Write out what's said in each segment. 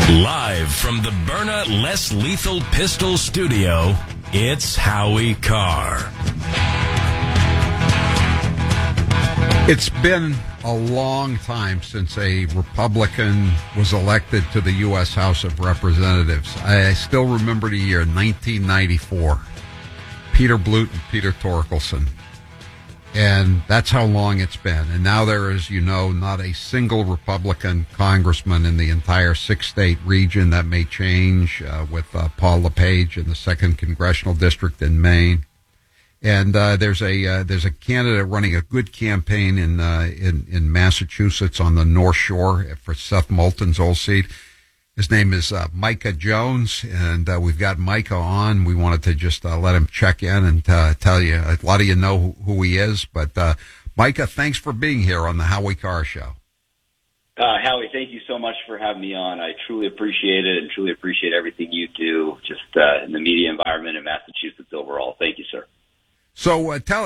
Live from the Byrna Less Lethal Pistol Studio, it's Howie Carr. It's been a long time since a Republican was elected to the U.S. House of Representatives. I still remember the year 1994. Peter Blute and Peter Torkelson. And that's how long it's been. And now there is, you know, not a single Republican congressman in the entire six-state region. That may change with Paul LePage in the 2nd Congressional District in Maine. And there's a candidate running a good campaign in Massachusetts on the North Shore for Seth Moulton's old seat. His name is Micah Jones, and we've got Micah on. We wanted to just let him check in and tell you. A lot of you know who he is, but Micah, thanks for being here on the Howie Carr Show. Howie, thank you so much for having me on. I truly appreciate it and truly appreciate everything you do just in the media environment in Massachusetts overall. Thank you, sir. So tell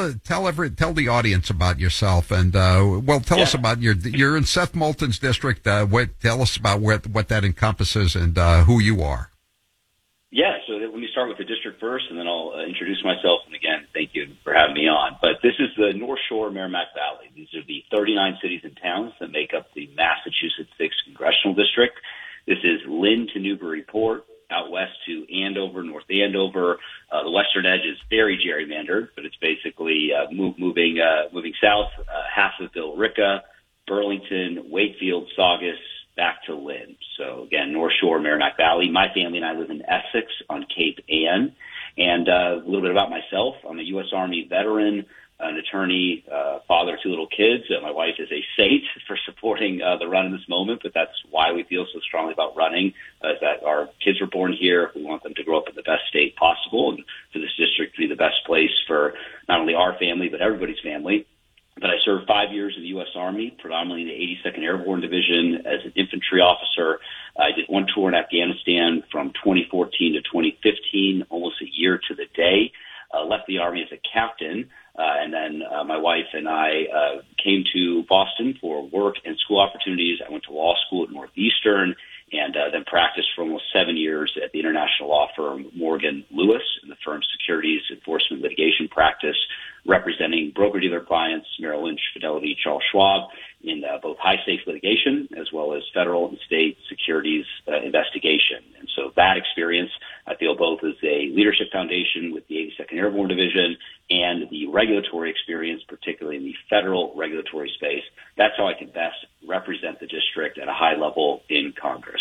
the audience about yourself, and tell us about you're in Seth Moulton's district. Tell us about what that encompasses and who you are. Yeah, so let me start with the district first, and then I'll introduce myself. And again, thank you for having me on. But this is the North Shore Merrimack Valley. These are the 39 cities and towns that make up the Massachusetts 6th Congressional District. This is Lynn to Newburyport, out west to Andover, North Andover. The western edge is very gerrymandered, but it's basically moving south, half of Billerica, Burlington, Wakefield, Saugus, back to Lynn. So again, North Shore, Merrimack Valley. My family and I live in Essex on Cape Ann. And a little bit about myself. I'm a U.S. Army veteran, an attorney, father of 2 little kids. My wife is a saint for supporting the run in this moment, but that's why we feel so strongly about running, is that our kids were born here. We want them to grow up in the best state possible and for this district to be the best place for not only our family, but everybody's family. But I served 5 years in the U.S. Army, predominantly in the 82nd Airborne Division as an infantry officer. I did one tour in Afghanistan from 2014 to 2015, almost a year to the day. Left the Army as a captain. And then my wife and I came to Boston for work and school opportunities. I went to law school at Northeastern and then practiced for almost 7 years at the international law firm Morgan Lewis in the firm's securities enforcement litigation practice, representing broker-dealer clients, Merrill Lynch, Fidelity, Charles Schwab, in both high-stakes litigation as well as federal and state securities investigation. And so that experience, I feel, both as a leadership foundation with the 82nd Airborne Division and the regulatory experience, particularly in the federal regulatory space. That's how I can best represent the district at a high level in Congress.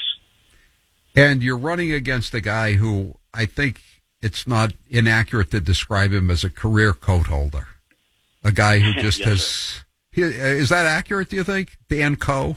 And you're running against a guy who I think it's not inaccurate to describe him as a career coat holder, a guy who just yes, has. Sir. Is that accurate, do you think, Dan Coe?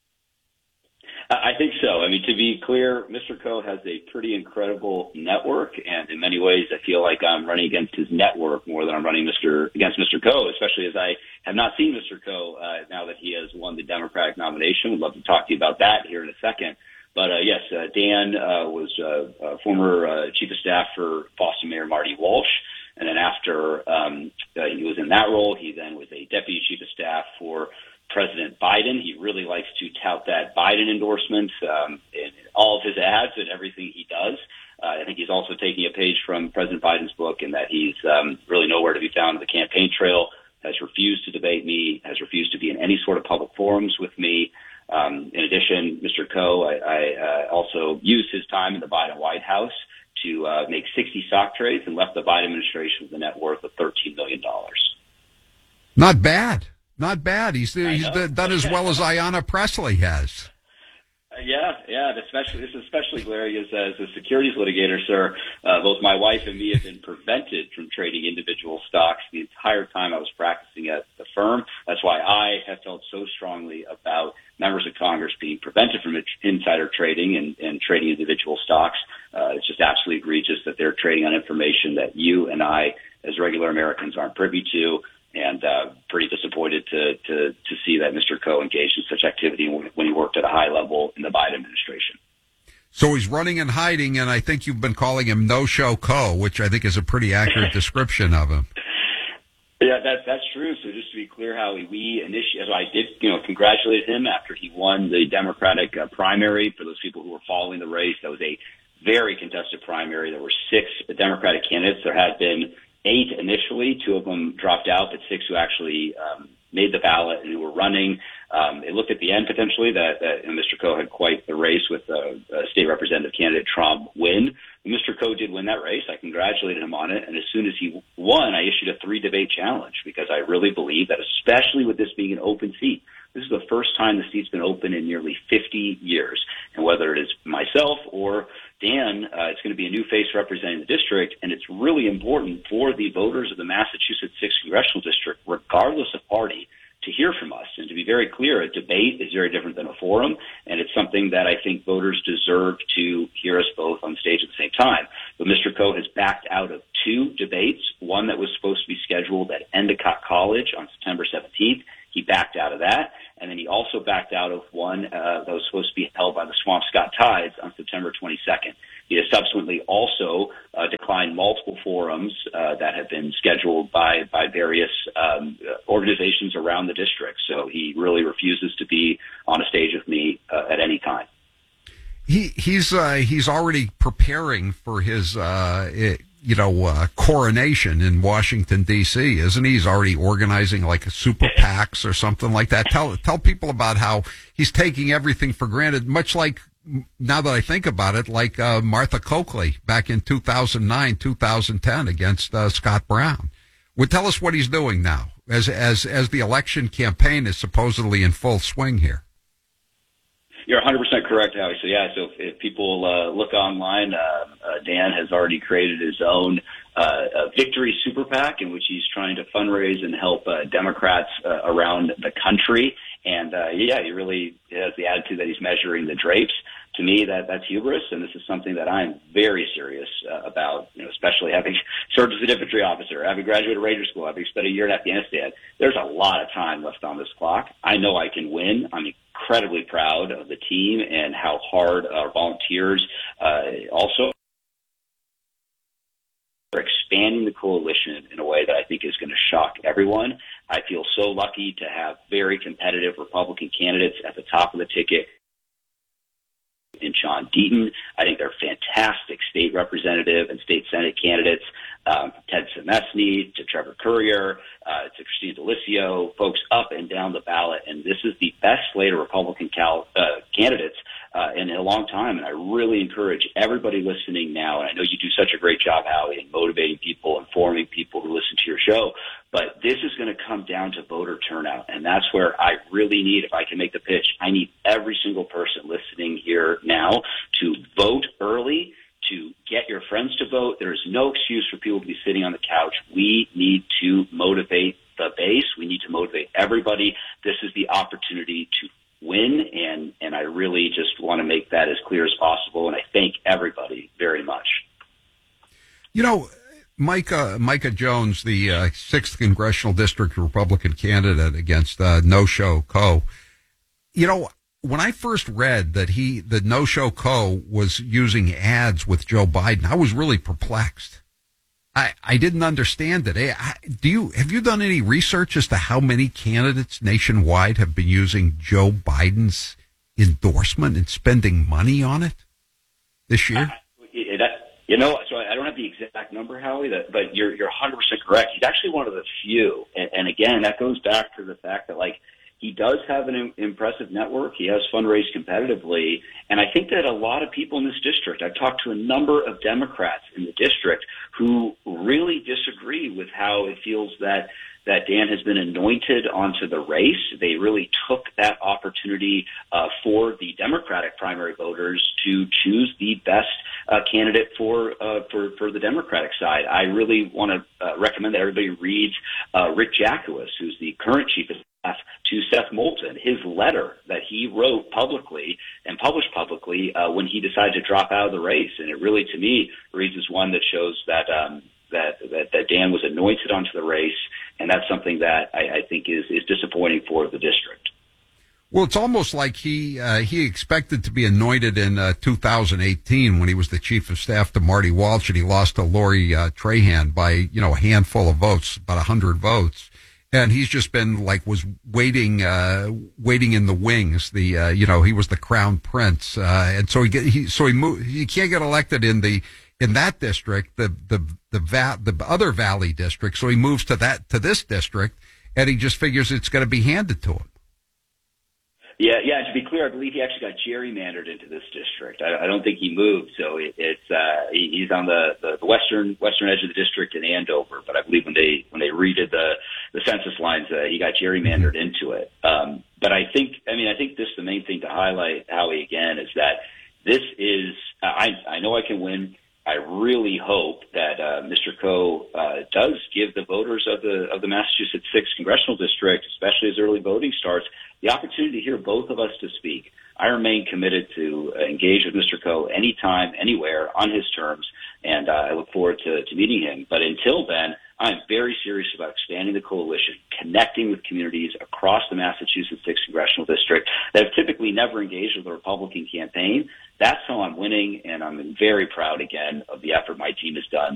I think so. I mean, to be clear, Mr. Coe has a pretty incredible network, and in many ways, I feel like I'm running against his network more than I'm running against Mr. Coe, especially as I have not seen Mr. Coe now that he has won the Democratic nomination. We'd love to talk to you about that here in a second. But yes, Dan was a former chief of staff for Boston Mayor Marty Walsh. And then after he was in that role, he then was a deputy chief of staff for President Biden. He really likes to tout that Biden endorsement in all of his ads and everything he does. I think he's also taking a page from President Biden's book in that he's really nowhere to be found on the campaign trail, has refused to debate me, has refused to be in any sort of public forums with me. In addition, Mr. Coe, I also used his time in the Biden White House to make 60 stock trades and left the Biden administration with a net worth of $13 million. Not bad. Not bad. He's done as well as Ayanna Pressley has. Yeah. This is especially hilarious as a securities litigator, sir. Both my wife and me have been prevented from trading individual stocks the entire time I was practicing at the firm. That's why I have felt so strongly about members of Congress being prevented from insider trading and trading individual stocks. It's just absolutely egregious that they're trading on information that you and I, as regular Americans, aren't privy to. And pretty disappointed to see that Mr. Coe engaged in such activity when he worked at a high level in the Biden administration. So he's running and hiding, and I think you've been calling him No-Show Coe, which I think is a pretty accurate description of him. Yeah, that's true. So just to be clear, Howie, we initiated. So I did, congratulate him after he won the Democratic primary. For those people who were following the race, that was a very contested primary. There were 6 Democratic candidates. There had been 8 initially. 2 of them dropped out, but 6 who actually made the ballot and who were running. It looked at the end potentially that Mr. Coe had quite the race with state representative candidate Trump win. Mr. Coe did win that race. I congratulated him on it. And as soon as he won, I issued a 3-debate challenge because I really believe that, especially with this being an open seat, this is the first time the seat's been open in nearly 50 years. And whether it is myself or Dan, it's going to be a new face representing the district. And it's really important for the voters of the Massachusetts 6th Congressional District, regardless of party, to hear from us. And to be very clear, a debate is very different than a forum, and it's something that I think voters deserve to hear us both on stage at the same time. But Mr. Coe has backed out of 2 debates, one that was supposed to be scheduled at Endicott College on September 17th. He backed out of that, and then he also backed out of one that was supposed to be held by the Swampscott Tides on September 22nd. He has subsequently also declined multiple forums that have been scheduled by various organizations around the district. So he really refuses to be on a stage with me at any time. He's already preparing for his coronation in Washington D.C., isn't he? He's already organizing like a super PACs or something like that. Tell people about how he's taking everything for granted, much like, now that I think about it, like Martha Coakley back in 2009, 2010 against Scott Brown. Well, tell us what he's doing now as the election campaign is supposedly in full swing here. You're 100% correct, Howie. So if people look online, Dan has already created his own Victory Super PAC in which he's trying to fundraise and help Democrats around the country. And he really has the attitude that he's measuring the drapes. To me, that's hubris, and this is something that I'm very serious about, especially having served as an infantry officer, having graduated Ranger School, having spent a year in Afghanistan. There's a lot of time left on this clock. I know I can win. I'm incredibly proud of the team and how hard our volunteers also are expanding the coalition in a way that I think is going to shock everyone. I feel so lucky to have very competitive Republican candidates at the top of the ticket in Sean Deaton. I think they're fantastic state representative and state Senate candidates, Ted Semesny to Trevor Currier, to Christine D'Alicio, folks up and down the ballot. And this is the best slate of Republican candidates in a long time. And I really encourage everybody listening now, and I know you do such a great job, Howie, in motivating people, informing people who listen to your show, but this is going to come down to voter turnout. And that's where I really need, if I can make the pitch, I need every single person listening here now to vote early, to get your friends to vote. There is no excuse for people to be sitting on the couch. We need to motivate the base. We need to motivate everybody. This is the opportunity to win, and I really just want to make that as clear as possible, and I thank everybody very much. Micah Jones, the 6th Congressional District Republican candidate against No-Show Coe, when I first read that No-Show Coe was using ads with Joe Biden, I was really perplexed. I didn't understand it. Have you done any research as to how many candidates nationwide have been using Joe Biden's endorsement and spending money on it this year? So I don't have the exact number, Howie, but you're 100% correct. He's actually one of the few. And again, that goes back to the fact that, he does have an impressive network. He has fundraised competitively. And I think that a lot of people in this district, I've talked to a number of Democrats in the district who really disagree with how it feels that Dan has been anointed onto the race. They really took that opportunity for the Democratic primary voters to choose the best candidate for the Democratic side. I really want to recommend that everybody reads Rick Jacowitz, who's the current chief of staff to Seth Moulton, his letter that he wrote publicly and published publicly when he decided to drop out of the race. And it really, to me, reads as one that shows that Dan was anointed onto the race, and that's something that I think is disappointing for the district. Well, it's almost like he expected to be anointed in 2018 when he was the chief of staff to Marty Walsh, and he lost to Lori Trahan by a handful of votes, about 100 votes. And he's just been was waiting in the wings. He was the crown prince, and so he moved. He can't get elected in that district, the other Valley district. So he moves to this district, and he just figures it's going to be handed to him. Yeah. To be clear, I believe he actually got gerrymandered into this district. I don't think he moved, so he's on the western edge of the district in Andover. But I believe when they redid the census lines, he got gerrymandered into it. But I think this the main thing to highlight, Howie, again, is that this is. I know I can win. I really hope that Mr. Coe does give the voters of the Massachusetts 6th congressional district, especially as early voting starts, the opportunity to hear both of us to speak. I remain committed to engage with Mr. Coe anytime, anywhere, on his terms, and I look forward to meeting him. But until then, I'm very serious about expanding the coalition, connecting with communities across the Massachusetts 6th congressional district that have typically never engaged with a Republican campaign. That's how I'm winning, and I'm very proud, again, of the effort my team has done